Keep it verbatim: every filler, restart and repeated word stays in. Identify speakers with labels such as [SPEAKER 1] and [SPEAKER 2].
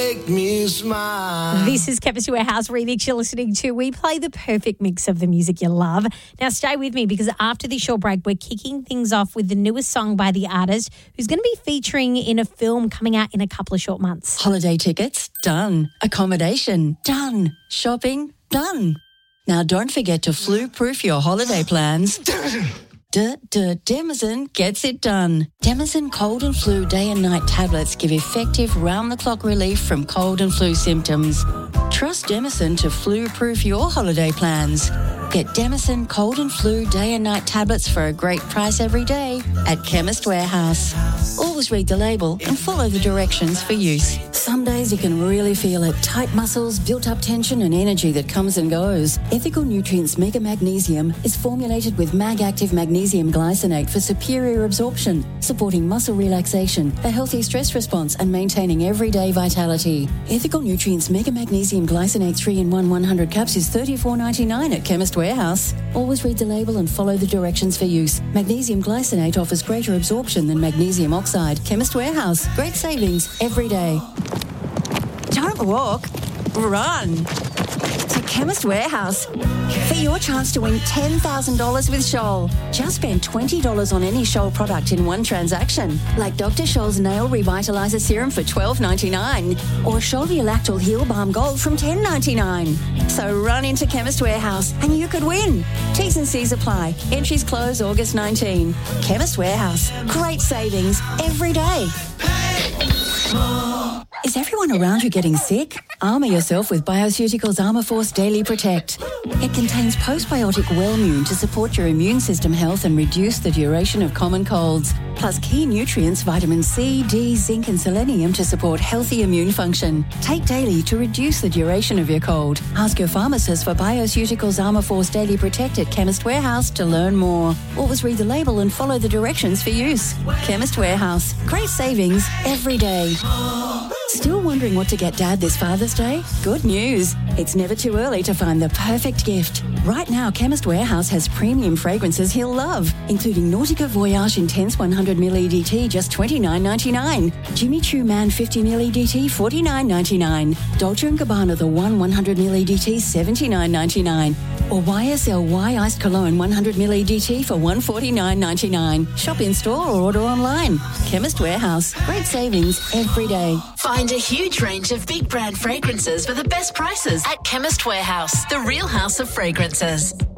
[SPEAKER 1] Make me smile.
[SPEAKER 2] This is Chemist Warehouse Remix you're listening to. We play the perfect mix of the music you love. Now stay with me because after this short break, we're kicking things off with the newest song by the artist who's going to be featuring in a film coming out in a couple of short months.
[SPEAKER 3] Holiday tickets? Done. Accommodation? Done. Shopping? Done. Now don't forget to flu-proof your holiday plans. Duh, duh, Demazin gets it done. Demazin cold and flu day and night tablets give effective round-the-clock relief from cold and flu symptoms. Trust Demazin to flu-proof your holiday plans. Get Demazin cold and flu day and night tablets for a great price every day at Chemist Warehouse. Always read the label and follow the directions for use. Some days you can really feel it. Tight muscles, built-up tension and energy that comes and goes. Ethical Nutrients Mega Magnesium is formulated with Mag-Active Magnesium Glycinate for superior absorption, supporting muscle relaxation, a healthy stress response and maintaining everyday vitality. Ethical Nutrients Mega Magnesium Glycinate three in one one hundred caps is thirty-four ninety-nine at Chemist Warehouse. Always read the label and follow the directions for use. Magnesium glycinate offers greater absorption than magnesium oxide. Chemist Warehouse. Great savings every day. Don't walk. Run. To Chemist Warehouse for your chance to win ten thousand dollars with Scholl. Just spend twenty dollars on any Scholl product in one transaction, like Doctor Scholl's Nail Revitalizer Serum for twelve ninety-nine or Scholl Lactal Heal Balm Gold from ten ninety-nine. So run into Chemist Warehouse and you could win. T's and C's apply. Entries close August nineteenth. Chemist Warehouse. Great savings every day. Is everyone around you getting sick? Armour yourself with Bioceuticals Armour Force Daily Protect. It contains postbiotic Wellmune to support your immune system health and reduce the duration of common colds. Plus key nutrients, vitamin C, D, zinc and selenium to support healthy immune function. Take daily to reduce the duration of your cold. Ask your pharmacist for Bioceuticals Armour Force Daily Protect at Chemist Warehouse to learn more. Always read the label and follow the directions for use. Chemist Warehouse. Great savings every day. Still wondering what to get Dad this Father's Day? Good news. It's never too early to find the perfect gift. Right now, Chemist Warehouse has premium fragrances he'll love, including Nautica Voyage Intense one hundred milliliter E D T, just twenty-nine ninety-nine. Jimmy Choo Man fifty milliliter E D T, forty-nine ninety-nine. Dolce and Gabbana The One one hundred milliliter E D T, seventy-nine ninety-nine. Or Y S L Y Iced Cologne one hundred milliliter E D T for one forty-nine ninety-nine. Shop in store or order online. Chemist Warehouse. Great savings every day.
[SPEAKER 4] Find a huge range of big brand fragrances for the best prices at Chemist Warehouse, the real house of fragrances.